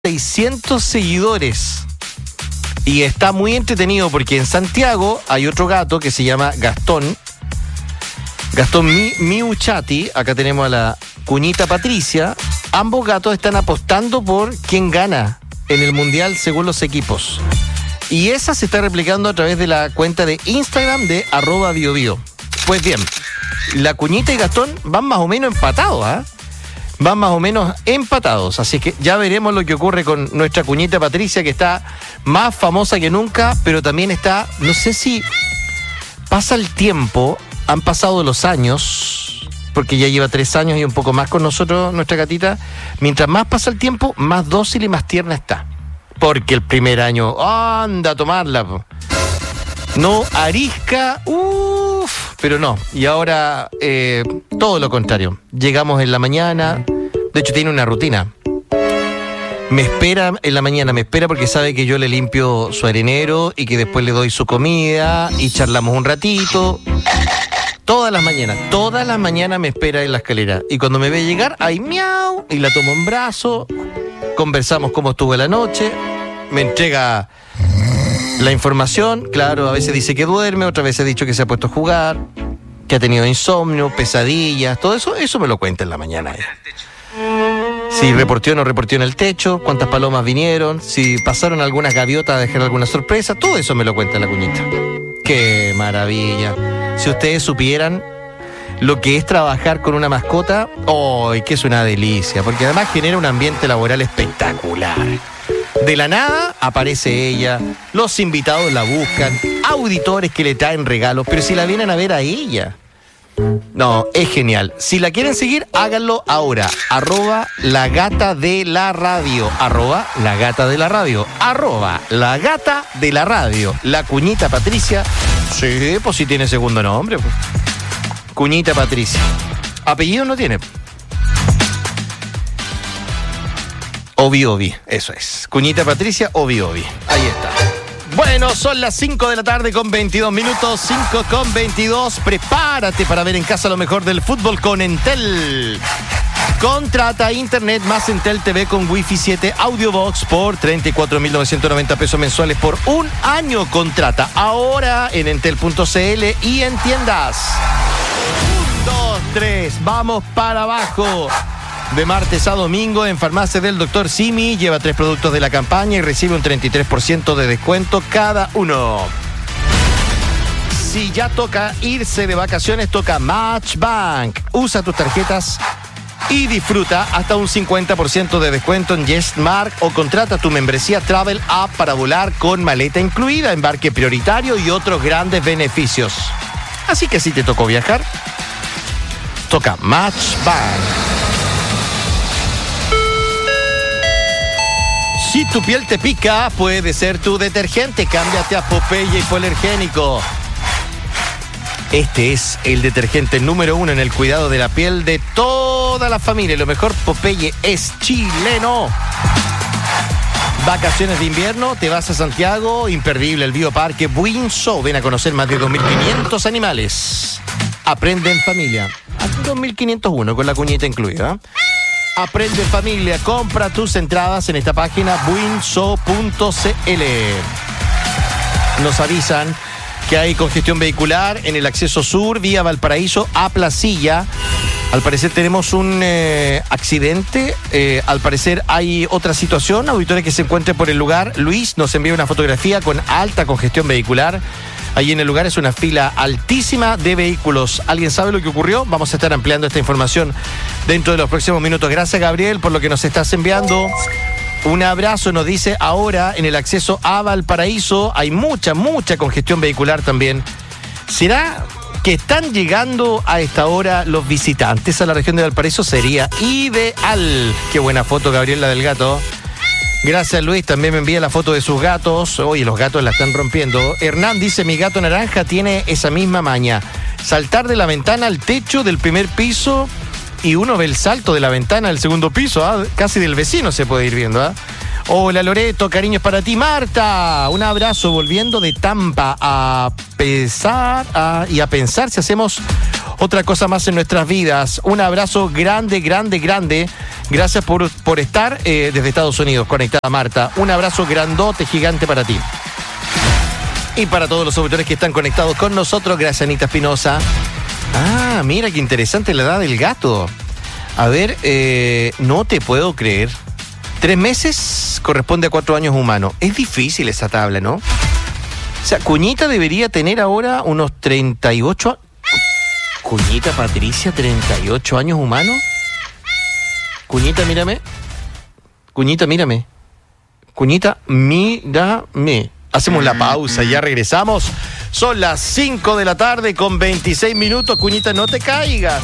600 seguidores. Y está muy entretenido porque en Santiago hay otro gato que se llama Gastón. Gastón Miuchati. Acá tenemos a la cuñita Patricia. Ambos gatos están apostando por quién gana en el mundial según los equipos. Y esa se está replicando a través de la cuenta de Instagram de @biobio. Pues bien, la cuñita y Gastón van más o menos empatados, ¿ah? Van más o menos empatados, así que ya veremos lo que ocurre con nuestra cuñita Patricia, que está más famosa que nunca, pero también está, no sé si pasa el tiempo, han pasado los años, porque ya lleva 3 años y un poco más con nosotros, nuestra gatita. Mientras más pasa el tiempo, más dócil y más tierna está, porque el primer año, anda a tomarla, po. No arisca, pero no. Y ahora todo lo contrario. Llegamos en la mañana. De hecho, tiene una rutina. Me espera en la mañana, me espera porque sabe que yo le limpio su arenero y que después le doy su comida y charlamos un ratito. Todas las mañanas me espera en la escalera. Y cuando me ve llegar, ahí miau, y la tomo en brazo. Conversamos cómo estuvo la noche. Me entrega la información, claro, a veces dice que duerme, otras veces ha dicho que se ha puesto a jugar, que ha tenido insomnio, pesadillas, todo eso me lo cuenta en la mañana. Si reportó o no reportó en el techo, cuántas palomas vinieron, si pasaron algunas gaviotas a dejar alguna sorpresa, todo eso me lo cuenta la cuñita. ¡Qué maravilla! Si ustedes supieran lo que es trabajar con una mascota, ¡ay, que es una delicia! Porque además genera un ambiente laboral espectacular. De la nada aparece ella, los invitados la buscan, auditores que le traen regalos, pero si la vienen a ver a ella. No, es genial. Si la quieren seguir, háganlo ahora. @lagatadelaRadio. @lagatadelaRadio. @lagatadelaRadio. La cuñita Patricia. Sí, pues si tiene segundo nombre, pues. Cuñita Patricia. Apellido no tiene. Obi, eso es. Cuñita Patricia, Obi. Ahí está. Bueno, son las 5 de la tarde con 22 minutos, 5:22. Prepárate para ver en casa lo mejor del fútbol con Entel. Contrata Internet más Entel TV con Wi-Fi 7 AudioBox por 34.990 pesos mensuales por un año. Contrata ahora en entel.cl y en tiendas. 1, 2, 3, vamos para abajo. De martes a domingo en Farmacias del Dr. Simi, lleva 3 productos de la campaña y recibe un 33% de descuento cada uno. Si ya toca irse de vacaciones, toca Matchbank. Usa tus tarjetas y disfruta hasta un 50% de descuento en JetSmart o contrata tu membresía Travel App para volar con maleta incluida, embarque prioritario y otros grandes beneficios. Así que si te tocó viajar, toca Matchbank. Si tu piel te pica, puede ser tu detergente. Cámbiate a Popeye Hipoalergénico. Este es el detergente número 1 en el cuidado de la piel de toda la familia. Lo mejor, Popeye es chileno. Vacaciones de invierno, te vas a Santiago, imperdible el bioparque Buinzo. Ven a conocer más de 2.500 animales. Aprende en familia. 2.501 con la cuñita incluida. Aprende en familia, compra tus entradas en esta página buinzo.cl. Nos avisan que hay congestión vehicular en el acceso sur vía Valparaíso a Placilla. Al parecer tenemos un accidente, al parecer hay otra situación. Auditores que se encuentren por el lugar, Luis nos envía una fotografía con alta congestión vehicular. Allí en el lugar es una fila altísima de vehículos. ¿Alguien sabe lo que ocurrió? Vamos a estar ampliando esta información dentro de los próximos minutos. Gracias, Gabriel, por lo que nos estás enviando. Un abrazo, nos dice ahora en el acceso a Valparaíso. Hay mucha congestión vehicular también. ¿Será que están llegando a esta hora los visitantes a la región de Valparaíso? Sería ideal. Qué buena foto, Gabriel, la del gato. Gracias, Luis. También me envía la foto de sus gatos. Oye, los gatos la están rompiendo. Hernán dice, mi gato naranja tiene esa misma maña. Saltar de la ventana al techo del primer piso y uno ve el salto de la ventana del segundo piso. Casi del vecino se puede ir viendo. Hola, Loreto. Cariños para ti, Marta. Un abrazo volviendo de Tampa a pensar si hacemos otra cosa más en nuestras vidas. Un abrazo grande, grande, grande. Gracias por estar desde Estados Unidos, conectada Marta. Un abrazo grandote, gigante para ti. Y para todos los auditores que están conectados con nosotros, gracias Anita Espinosa. Ah, mira qué interesante la edad del gato. A ver, no te puedo creer. 3 meses corresponde a 4 años humanos. Es difícil esa tabla, ¿no? O sea, Cuñita debería tener ahora unos 38... Cuñita Patricia, 38 años humanos. Cuñita, mírame. Cuñita, mírame. Cuñita, mírame. Hacemos la pausa, ya regresamos. Son las 5 de la tarde con 26 minutos. Cuñita, no te caigas.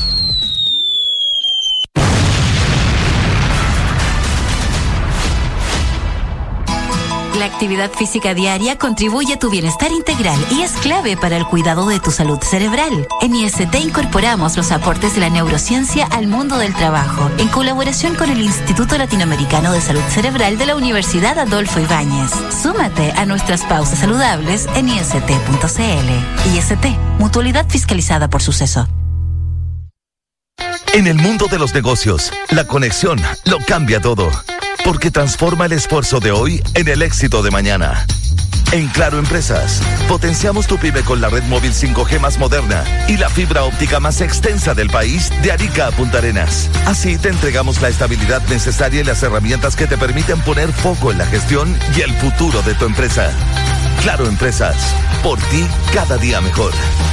La actividad física diaria contribuye a tu bienestar integral y es clave para el cuidado de tu salud cerebral. En IST incorporamos los aportes de la neurociencia al mundo del trabajo, en colaboración con el Instituto Latinoamericano de Salud Cerebral de la Universidad Adolfo Ibáñez. Súmate a nuestras pausas saludables en ist.cl. IST, mutualidad fiscalizada por Suceso. En el mundo de los negocios, la conexión lo cambia todo, porque transforma el esfuerzo de hoy en el éxito de mañana. En Claro Empresas, potenciamos tu pyme con la red móvil 5G más moderna y la fibra óptica más extensa del país, de Arica a Punta Arenas. Así te entregamos la estabilidad necesaria y las herramientas que te permiten poner foco en la gestión y el futuro de tu empresa. Claro Empresas, por ti cada día mejor.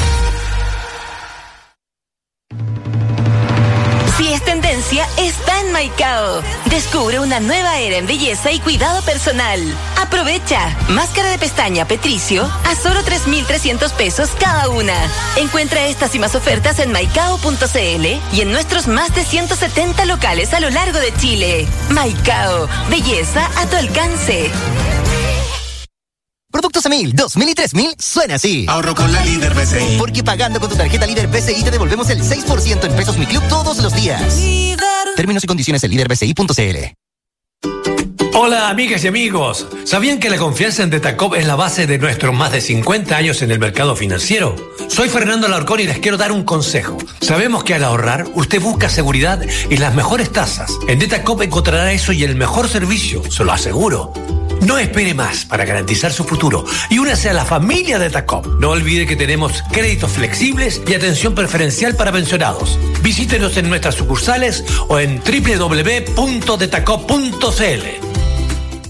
Si es tendencia, está en Maicao. Descubre una nueva era en belleza y cuidado personal. Aprovecha. Máscara de pestaña Petricio a solo 3.300 pesos cada una. Encuentra estas y más ofertas en maicao.cl y en nuestros más de 170 locales a lo largo de Chile. Maicao. Belleza a tu alcance. Productos a 1000, 2000 y 3000 suena así. Ahorro con la Líder BCI. Porque pagando con tu tarjeta Líder BCI te devolvemos el 6% en pesos Mi Club todos los días. Líder. Términos y condiciones en liderbci.cl. Hola amigas y amigos, ¿sabían que la confianza en Detacop es la base de nuestros más de 50 años en el mercado financiero? Soy Fernando Alarcón y les quiero dar un consejo. Sabemos que al ahorrar, usted busca seguridad y las mejores tasas. En Detacop encontrará eso y el mejor servicio, se lo aseguro. No espere más para garantizar su futuro y únase a la familia de Detacop. No olvide que tenemos créditos flexibles y atención preferencial para pensionados. Visítenos en nuestras sucursales o en www.detacop.cl.